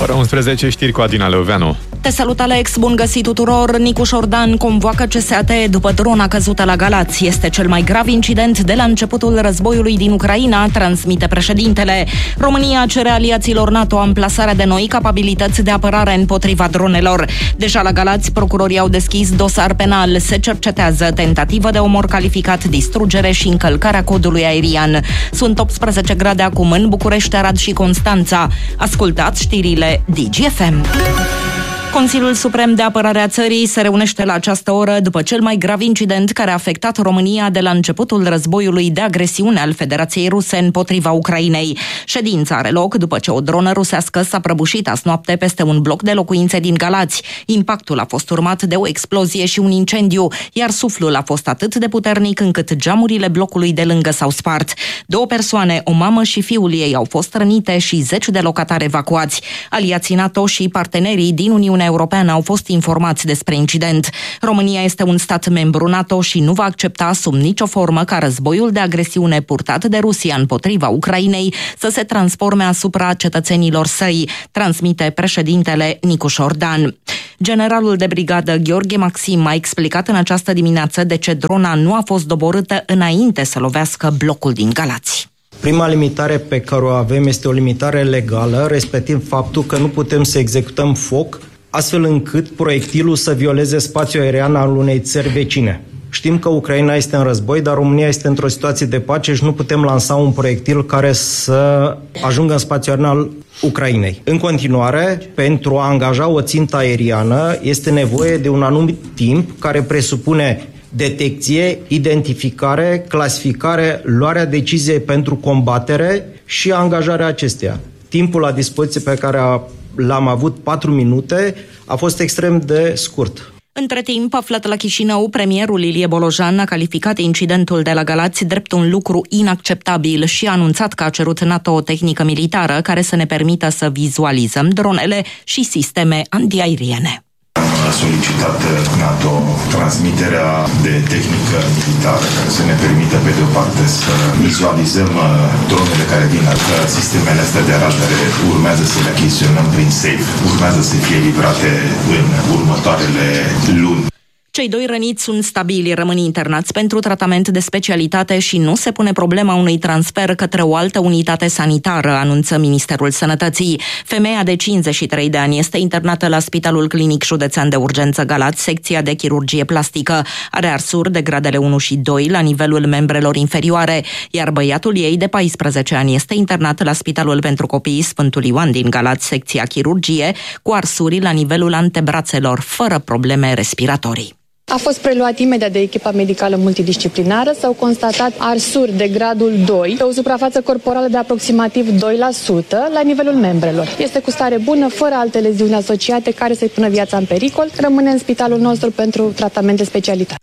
Ora 11, știri cu Adina Leoveanu. Te salut, Alex, bun găsit tuturor. Nicu Șordan convoacă CSAT după drona căzută la Galați. Este cel mai grav incident de la începutul războiului din Ucraina, transmite președintele. România cere aliaților NATO amplasarea de noi capabilități de apărare împotriva dronelor. Deja la Galați, procurorii au deschis dosar penal. Se cercetează tentativă de omor calificat, distrugere și încălcarea codului aerian. Sunt 18 grade acum în București, Arad și Constanța. Ascultați știrile DGFM. Consiliul Suprem de Apărare a țării se reunește la această oră după cel mai grav incident care a afectat România de la începutul războiului de agresiune al Federației Ruse împotriva Ucrainei. Ședința are loc după ce o dronă rusească s-a prăbușit azi noapte peste un bloc de locuințe din Galați. Impactul a fost urmat de o explozie și un incendiu, iar suflul a fost atât de puternic încât geamurile blocului de lângă s-au spart. 2 persoane, o mamă și fiul ei, au fost rănite și 10 de locatari evacuați. Aliații NATO și partenerii din Uniunea Europeană au fost informați despre incident. România este un stat membru NATO și nu va accepta sub nicio formă ca războiul de agresiune purtat de Rusia împotriva Ucrainei să se transforme asupra cetățenilor săi, transmite președintele Nicu Șordan. Generalul de brigadă Gheorghe Maxim a explicat în această dimineață de ce drona nu a fost doborâtă înainte să lovească blocul din Galați. Prima limitare pe care o avem este o limitare legală, respectiv faptul că nu putem să executăm foc astfel încât proiectilul să violeze spațiul aerian al unei țări vecine. Știm că Ucraina este în război, dar România este într-o situație de pace și nu putem lansa un proiectil care să ajungă în spațiul aerian al Ucrainei. În continuare, pentru a angaja o țintă aeriană, este nevoie de un anumit timp care presupune detecție, identificare, clasificare, luarea deciziei pentru combatere și angajarea acesteia. Timpul la dispoziție pe care l-am avut, 4 minute, a fost extrem de scurt. Între timp, aflat la Chișinău, premierul Ilie Bolojan a calificat incidentul de la Galați drept un lucru inacceptabil și a anunțat că a cerut NATO o tehnică militară care să ne permită să vizualizăm dronele și sisteme antiaeriene. A solicitat NATO transmiterea de tehnică militară care să ne permită, pe de o parte, să vizualizăm dronele care vin la sistemele astea de radare. Urmează să le achiziționăm prin SAFE. Urmează să fie livrate în următoarele luni. Cei 2 răniți sunt stabili, rămân internați pentru tratament de specialitate și nu se pune problema unui transfer către o altă unitate sanitară, anunță Ministerul Sănătății. Femeia de 53 de ani este internată la Spitalul Clinic Județean de Urgență Galați, secția de chirurgie plastică. Are arsuri de gradele 1 și 2 la nivelul membrelor inferioare, iar băiatul ei de 14 ani este internat la Spitalul pentru Copii Sfântul Ioan din Galați, secția chirurgie, cu arsuri la nivelul antebrațelor, fără probleme respiratorii. A fost preluat imediat de echipa medicală multidisciplinară, s-au constatat arsuri de gradul 2, pe o suprafață corporală de aproximativ 2% la nivelul membrelor. Este cu stare bună, fără alte leziuni asociate care să-i pună viața în pericol, rămâne în spitalul nostru pentru tratament de specialitate.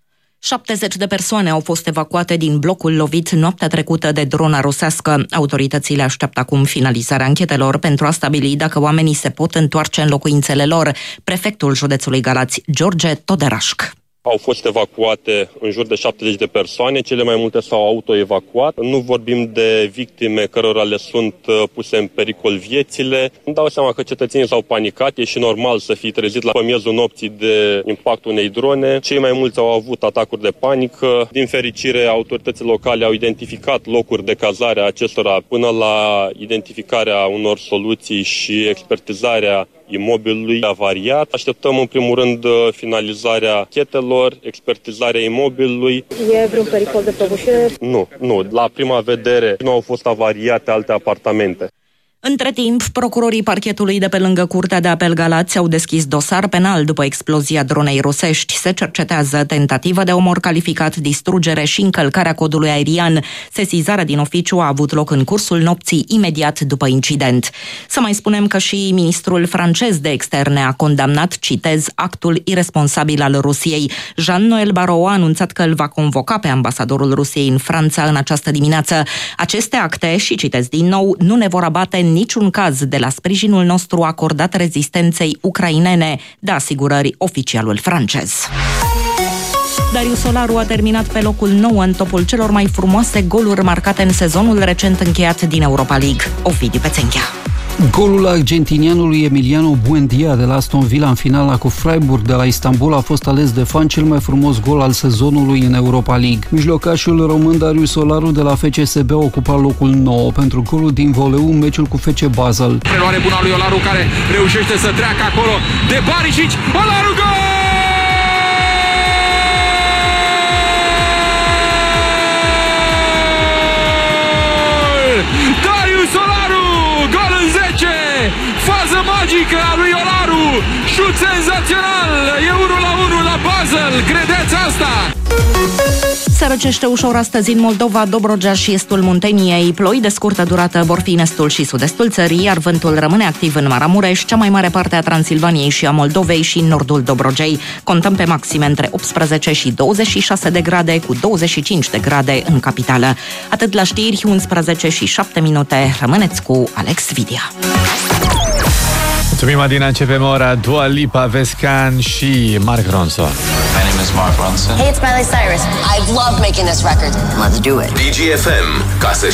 70 de persoane au fost evacuate din blocul lovit noaptea trecută de drona rusească. Autoritățile așteaptă acum finalizarea anchetelor pentru a stabili dacă oamenii se pot întoarce în locuințele lor. Prefectul județului Galați, George Toderașc. Au fost evacuate în jur de 70 de persoane, cele mai multe s-au autoevacuat. Nu vorbim de victime cărora le sunt puse în pericol viețile. Îmi dau seama că cetățenii s-au panicat, e și normal să fie trezit la miezul nopții de impactul unei drone. Cei mai mulți au avut atacuri de panică. Din fericire, autoritățile locale au identificat locuri de cazare a acestora până la identificarea unor soluții și expertizarea imobilului avariat. Așteptăm în primul rând finalizarea anchetelor, expertizarea imobilului. E vreun pericol de prăbușire? Nu. La prima vedere nu au fost avariate alte apartamente. Între timp, procurorii parchetului de pe lângă Curtea de Apel Galați au deschis dosar penal după explozia dronei rusești. Se cercetează tentativă de omor calificat, distrugere și încălcarea codului aerian. Sesizarea din oficiu a avut loc în cursul nopții imediat după incident. Să mai spunem că și ministrul francez de externe a condamnat, citez, actul iresponsabil al Rusiei. Jean-Noël Barrot a anunțat că îl va convoca pe ambasadorul Rusiei în Franța în această dimineață. Aceste acte, și citez din nou, nu ne vor abate niciun caz de la sprijinul nostru acordat rezistenței ucrainene, dă asigurări oficialul francez. Darius Solaru a terminat pe locul 9 în topul celor mai frumoase goluri marcate în sezonul recent încheiat din Europa League. Ovidiu Pețenchea. Golul argentinianului Emiliano Buendia de la Aston Villa în finala cu Freiburg de la Istanbul a fost ales de fan cel mai frumos gol al sezonului în Europa League. Mijlocașul român Darius Solaru de la FCSB ocupa locul 9 pentru golul din voleu în meciul cu FC Basel. Preluare bună lui Olaru care reușește să treacă acolo de Barisic. Olaru, gol! Darius Olaru, gol în 10, fază magică a lui Olaru, șut senzațional, e 1-1 la Basel, credeți asta? Se răcește ușor astăzi în Moldova, Dobrogea și estul Munteniei. Ploi de scurtă durată vor fi în estul și sud-estul țării, iar vântul rămâne activ în Maramureș, cea mai mare parte a Transilvaniei și a Moldovei și în nordul Dobrogei. Contăm pe maxime între 18 și 26 de grade, cu 25 de grade în capitală. Atât la știri, 11 și 7 minute. Rămâneți cu Alex Vidia. Mulțumim, Adina. Începem ora. Dua Lipa, Vescan și Mark Ronson. My name is Mark Ronson. Hey, it's Miley Cyrus. I love making this record. Let's do it. DGFM, ca să